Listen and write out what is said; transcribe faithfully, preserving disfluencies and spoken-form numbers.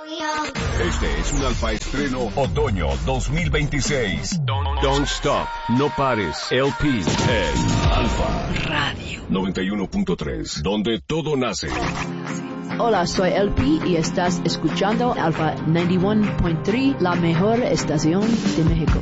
Este es un Alfa Estreno Otoño dos mil veintiséis. Don't, don't Stop, No Pares, L P, en Alfa Radio noventa y uno punto tres, donde todo nace. Hola, soy L P y estás escuchando Alfa noventa y uno punto tres, la mejor estación de México.